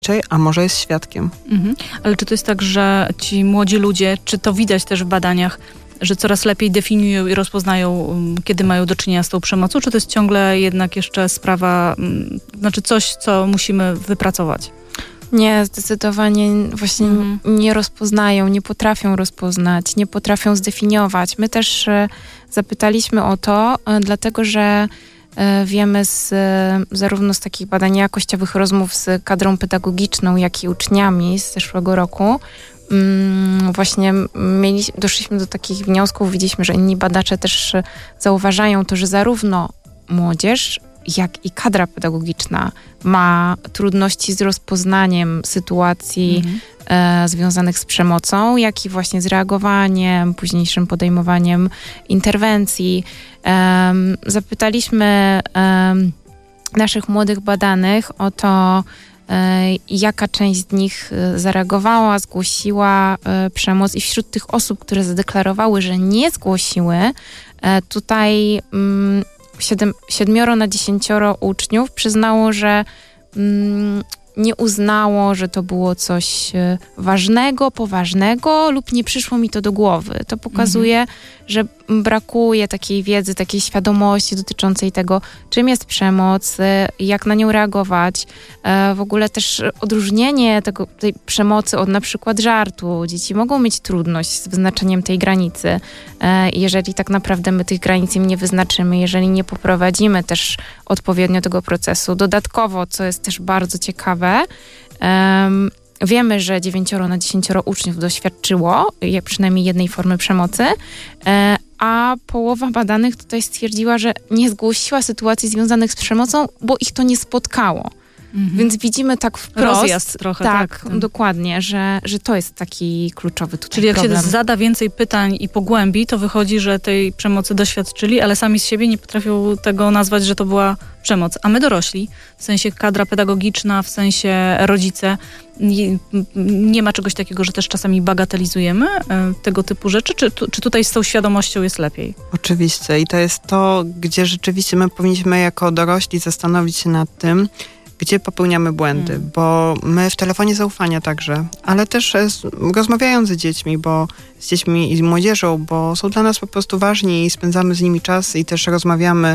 a może jest świadkiem. Ale czy to jest tak, że ci młodzi ludzie, czy to widać też w badaniach, że coraz lepiej definiują i rozpoznają, kiedy mają do czynienia z tą przemocą, czy to jest ciągle jednak jeszcze sprawa, znaczy coś, co musimy wypracować? Nie, zdecydowanie właśnie nie rozpoznają, nie potrafią rozpoznać, nie potrafią zdefiniować. My też zapytaliśmy o to, dlatego że wiemy zarówno z takich badań jakościowych rozmów z kadrą pedagogiczną, jak i uczniami z zeszłego roku, właśnie doszliśmy do takich wniosków, widzieliśmy, że inni badacze też zauważają to, że zarówno młodzież, jak i kadra pedagogiczna ma trudności z rozpoznaniem sytuacji związanych z przemocą, jak i właśnie z reagowaniem, późniejszym podejmowaniem interwencji. Zapytaliśmy naszych młodych badanych o to, jaka część z nich zareagowała, zgłosiła przemoc i wśród tych osób, które zadeklarowały, że nie zgłosiły, tutaj 7 na 10 uczniów przyznało, że nie uznało, że to było coś ważnego, poważnego lub nie przyszło mi to do głowy. To pokazuje, że brakuje takiej wiedzy, takiej świadomości dotyczącej tego, czym jest przemoc, jak na nią reagować. W ogóle też odróżnienie tej przemocy od na przykład żartu. Dzieci mogą mieć trudność z wyznaczeniem tej granicy. Jeżeli tak naprawdę my tych granic im nie wyznaczymy, jeżeli nie poprowadzimy też odpowiednio tego procesu. Dodatkowo, co jest też bardzo ciekawe, wiemy, że 9 na 10 uczniów doświadczyło przynajmniej jednej formy przemocy, a połowa badanych tutaj stwierdziła, że nie zgłosiła sytuacji związanych z przemocą, bo ich to nie spotkało. Więc widzimy tak wprost. Rozjazd trochę. Tak, dokładnie, że to jest taki kluczowy tutaj Czyli jak problem. się zada więcej pytań i pogłębi, to wychodzi, że tej przemocy doświadczyli, ale sami z siebie nie potrafią tego nazwać, że to była przemoc. A my dorośli, w sensie kadra pedagogiczna, w sensie rodzice, nie ma czegoś takiego, że też czasami bagatelizujemy tego typu rzeczy? Czy tutaj z tą świadomością jest lepiej? Oczywiście i to jest to, gdzie rzeczywiście my powinniśmy jako dorośli zastanowić się nad tym, gdzie popełniamy błędy, bo my w telefonie zaufania także, ale też rozmawiając z dziećmi i z młodzieżą, bo są dla nas po prostu ważni i spędzamy z nimi czas i też rozmawiamy,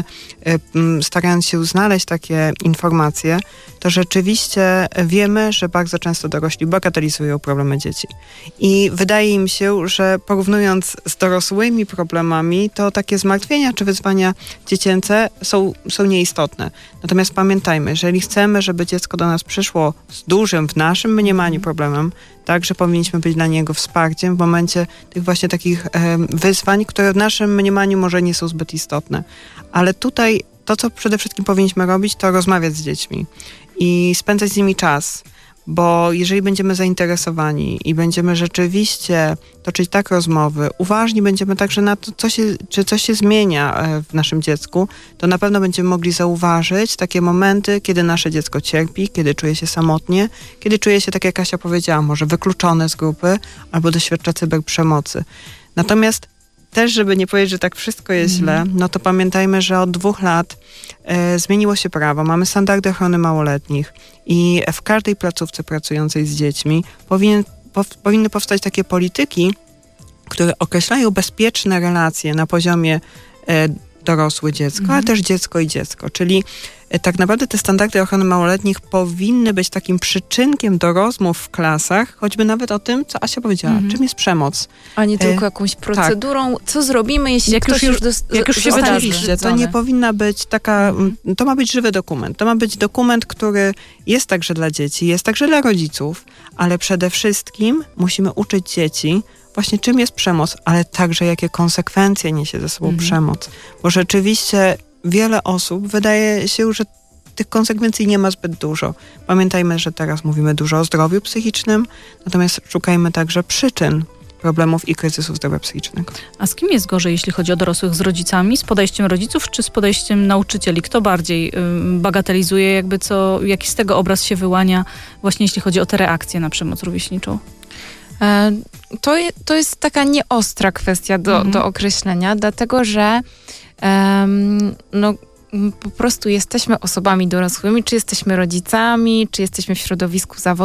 starając się znaleźć takie informacje, to rzeczywiście wiemy, że bardzo często dorośli bagatelizują problemy dzieci. I wydaje im się, że porównując z dorosłymi problemami, to takie zmartwienia czy wyzwania dziecięce są nieistotne. Natomiast pamiętajmy, jeżeli chcemy, żeby dziecko do nas przyszło z dużym, w naszym mniemaniu problemem, także powinniśmy być dla niego wsparciem w momencie tych właśnie takich wyzwań, które w naszym mniemaniu może nie są zbyt istotne. Ale tutaj to, co przede wszystkim powinniśmy robić, to rozmawiać z dziećmi i spędzać z nimi czas. Bo jeżeli będziemy zainteresowani i będziemy rzeczywiście toczyć tak rozmowy, uważni będziemy także na to, czy coś się zmienia w naszym dziecku, to na pewno będziemy mogli zauważyć takie momenty, kiedy nasze dziecko cierpi, kiedy czuje się samotnie, kiedy czuje się, tak jak Kasia powiedziała, może wykluczone z grupy albo doświadcza cyberprzemocy. Natomiast też, żeby nie powiedzieć, że tak wszystko jest źle, no to pamiętajmy, że od 2 lat zmieniło się prawo. Mamy standardy ochrony małoletnich i w każdej placówce pracującej z dziećmi powinny powstać takie polityki, które określają bezpieczne relacje na poziomie dorosłe dziecko, ale też dziecko i dziecko. Czyli tak naprawdę te standardy ochrony małoletnich powinny być takim przyczynkiem do rozmów w klasach, choćby nawet o tym, co Asia powiedziała, czym jest przemoc. A nie tylko jakąś procedurą, co zrobimy, jeśli jak ktoś już się wydarzy. To nie powinna być taka, to ma być żywy dokument. To ma być dokument, który jest także dla dzieci, jest także dla rodziców, ale przede wszystkim musimy uczyć dzieci właśnie czym jest przemoc, ale także jakie konsekwencje niesie ze sobą przemoc. Bo rzeczywiście wiele osób wydaje się, że tych konsekwencji nie ma zbyt dużo. Pamiętajmy, że teraz mówimy dużo o zdrowiu psychicznym, natomiast szukajmy także przyczyn problemów i kryzysów zdrowia psychicznego. A z kim jest gorzej, jeśli chodzi o dorosłych? Z rodzicami, z podejściem rodziców, czy z podejściem nauczycieli? Kto bardziej bagatelizuje, jaki z tego obraz się wyłania, właśnie jeśli chodzi o te reakcje na przemoc rówieśniczą? To jest taka nieostra kwestia do określenia, dlatego że po prostu jesteśmy osobami dorosłymi, czy jesteśmy rodzicami, czy jesteśmy w środowisku zawodowym,